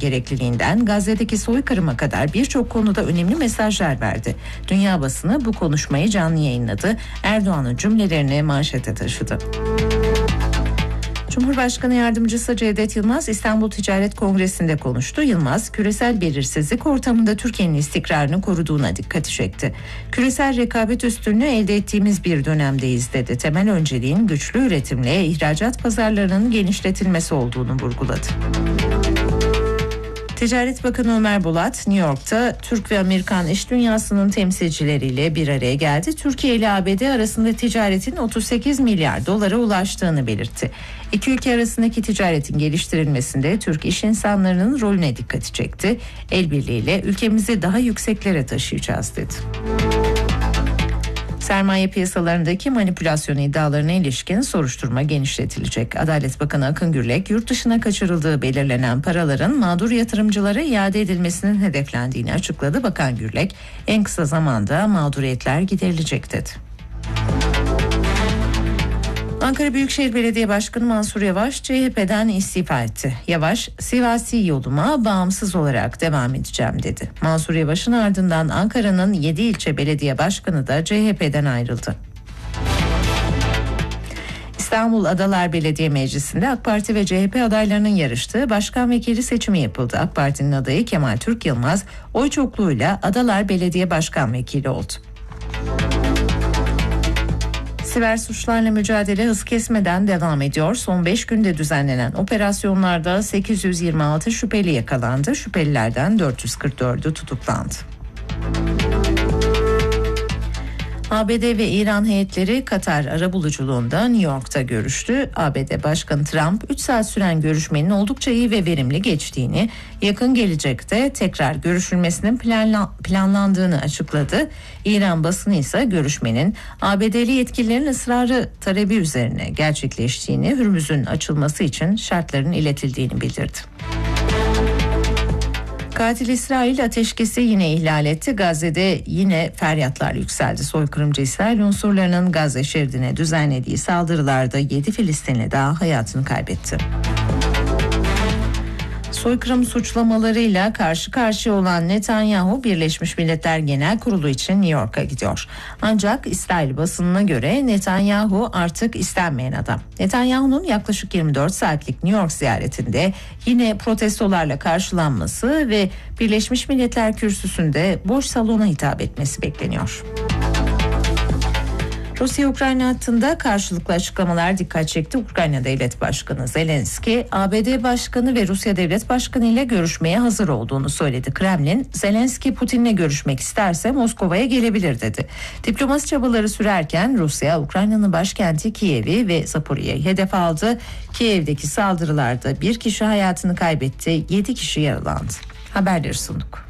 gerekliliğinden Gazze'deki soykırıma kadar birçok konuda önemli mesajlar verdi. Dünya basını bu konuşmayı canlı yayınladı. Erdoğan'ın cümlelerini manşete taşıdı. Cumhurbaşkanı Yardımcısı Cevdet Yılmaz İstanbul Ticaret Kongresi'nde konuştu. Yılmaz, küresel belirsizlik ortamında Türkiye'nin istikrarını koruduğuna dikkat çekti. Küresel rekabet üstünlüğü elde ettiğimiz bir dönemdeyiz dedi. Temel önceliğin güçlü üretimle ihracat pazarlarının genişletilmesi olduğunu vurguladı. Ticaret Bakanı Ömer Bolat, New York'ta Türk ve Amerikan iş dünyasının temsilcileriyle bir araya geldi. Türkiye ile ABD arasında ticaretin 38 milyar dolara ulaştığını belirtti. İki ülke arasındaki ticaretin geliştirilmesinde Türk iş insanlarının rolüne dikkati çekti. El birliğiyle ülkemizi daha yükseklere taşıyacağız dedi. Sermaye piyasalarındaki manipülasyon iddialarına ilişkin soruşturma genişletilecek. Adalet Bakanı Akın Gürlek, yurt dışına kaçırıldığı belirlenen paraların mağdur yatırımcılara iade edilmesinin hedeflendiğini açıkladı. Bakan Gürlek, en kısa zamanda mağduriyetler giderilecek dedi. Ankara Büyükşehir Belediye Başkanı Mansur Yavaş CHP'den istifa etti. Yavaş, siyasi yoluma bağımsız olarak devam edeceğim dedi. Mansur Yavaş'ın ardından Ankara'nın 7 ilçe belediye başkanı da CHP'den ayrıldı. İstanbul Adalar Belediye Meclisi'nde AK Parti ve CHP adaylarının yarıştığı başkan vekili seçimi yapıldı. AK Parti'nin adayı Kemal Türk Yılmaz oy çokluğuyla Adalar Belediye Başkan Vekili oldu. Siber suçlarla mücadele hız kesmeden devam ediyor. Son 5 günde düzenlenen operasyonlarda 826 şüpheli yakalandı. Şüphelilerden 444'ü tutuklandı. ABD ve İran heyetleri Katar arabuluculuğunda New York'ta görüştü. ABD Başkanı Trump 3 saat süren görüşmenin oldukça iyi ve verimli geçtiğini, yakın gelecekte tekrar görüşülmesinin planlandığını açıkladı. İran basını ise görüşmenin ABD'li yetkililerin ısrarı talebi üzerine gerçekleştiğini, Hürmüz'ün açılması için şartların iletildiğini bildirdi. Katil İsrail ateşkesi yine ihlal etti. Gazze'de yine feryatlar yükseldi. Soykırımcı İsrail unsurlarının Gazze şeridine düzenlediği saldırılarda 7 Filistinli daha hayatını kaybetti. Soykırım suçlamalarıyla karşı karşıya olan Netanyahu, Birleşmiş Milletler Genel Kurulu için New York'a gidiyor. Ancak İsrail basınına göre Netanyahu artık istenmeyen adam. Netanyahu'nun yaklaşık 24 saatlik New York ziyaretinde yine protestolarla karşılanması ve Birleşmiş Milletler kürsüsünde boş salona hitap etmesi bekleniyor. Rusya-Ukrayna hattında karşılıklı açıklamalar dikkat çekti. Ukrayna Devlet Başkanı Zelenski, ABD Başkanı ve Rusya Devlet Başkanı ile görüşmeye hazır olduğunu söyledi. Kremlin, Zelenski Putin'le görüşmek isterse Moskova'ya gelebilir dedi. Diplomasi çabaları sürerken Rusya, Ukrayna'nın başkenti Kiev'i ve Zaporia'yı hedef aldı. Kiev'deki saldırılarda bir kişi hayatını kaybetti, 7 kişi yaralandı. Haberleri sunduk.